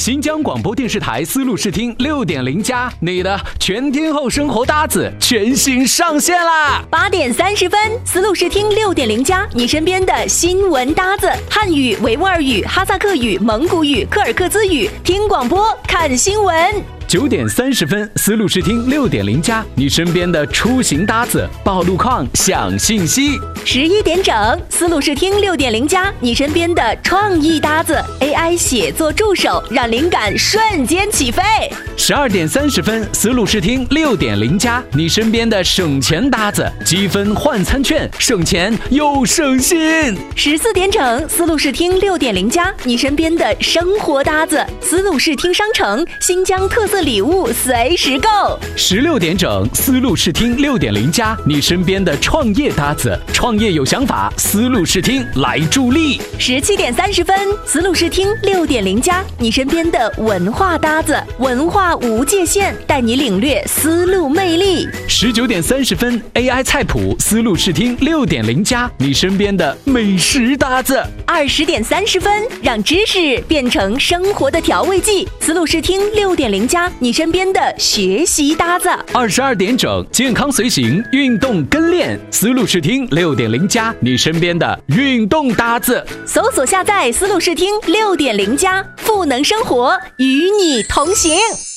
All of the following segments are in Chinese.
新疆广播电视台丝路视听6.0+，你的全天候生活搭子全新上线啦 ！8点30分，丝路视听6.0+，你身边的新闻搭子，汉语、维吾尔语、哈萨克语、蒙古语、柯尔克孜语，听广播看新闻。 9点30分，丝路视听6.0+，你身边的出行搭子，报路况、享信息。 11点整，丝路视听6.0+，你身边的创意搭子 ，AI 写作助手，让灵感瞬间起飞。 12点30分，丝路视听6.0+，你身边的省钱搭子，积分换餐券，省钱又省心。 14点整，丝路视听6.0+，你身边的生活搭子，丝路视听商城，新疆特色礼物随时购。 16点整，丝路视听6.0+，你身边的创业搭子，创业有想法，丝路视听来助力。 17点30分，丝路视听6.0+，你身边的文化搭子，文化无界限，带你领略丝路魅力。 19点30分 ，AI 菜谱，丝路视听6.0+，你身边的美食搭子。 20点30分，让知识变成生活的调味剂，丝路视听6.0+，你身边的学习搭子。 22点整，健康随行，运动跟练，丝路视听6.0+，你身边的运动搭子。 搜索下载丝路视听6.0+，赋能生活，与你同行。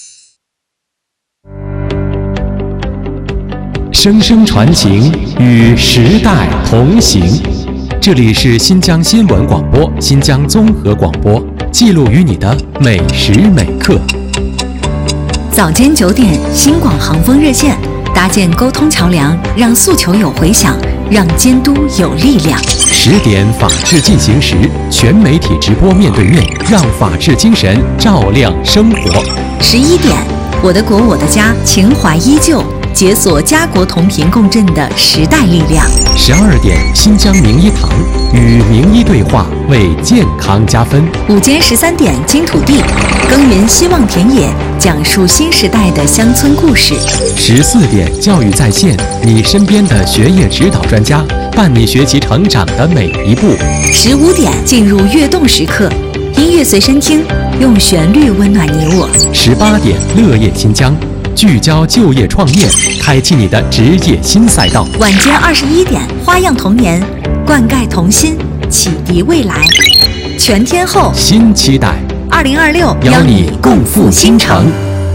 声声传情，与时代同行。这里是新疆新闻广播、新疆综合广播，记录于你的每时每刻。 早间9点，新广航风热线，搭建沟通桥梁，让诉求有回响，让监督有力量。 10点，法治进行时，全媒体直播面对面，让法治精神照亮生活。 11点，我的国我的家，情怀依旧，解锁家国同频共振的时代力量。 12点，新疆名医堂，与名医对话，为健康加分。 午间13点，金土地，耕耘希望田野，讲述新时代的乡村故事。 14点，教育在线，你身边的学业指导专家，伴你学习成长的每一步。 15点，进入跃动时刻，音乐随身听，用旋律温暖你我。 18点，乐业新疆，聚焦就业创业，开启你的职业新赛道。 晚间21点，花样童年，灌溉童心，启迪未来。全天候新期待 ，2026 邀你共赴新城。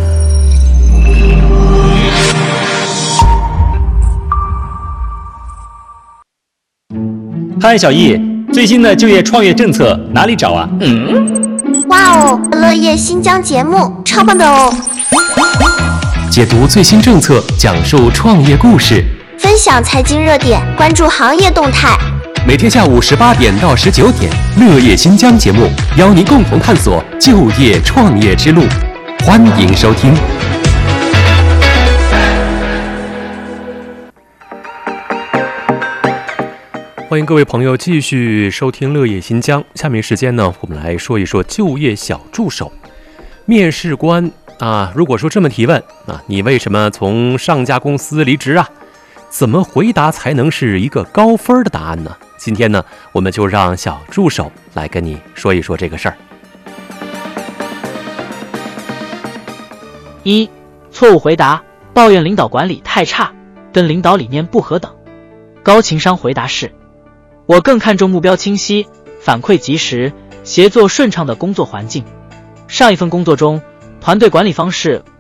嗨，小易，最新的就业创业政策哪里找啊？ 哇哦，乐业新疆节目超棒的哦！ 解读最新政策，讲述创业故事， 分享财经热点，关注行业动态。 每天下午18点到19点，乐业新疆节目邀您共同探索就业创业之路，欢迎收听。欢迎各位朋友继续收听乐业新疆。下面时间呢，我们来说一说就业小助手。面试官如果说这么提问你为什么从上家公司离职啊？怎么回答才能是一个高分的答案呢？今天呢，我们就让小助手来跟你说一说这个事儿。 1. 错误回答，抱怨领导管理太差，跟领导理念不合等。高情商回答是：我更看重目标清晰、反馈及时、协作顺畅的工作环境。上一份工作中，团队管理方式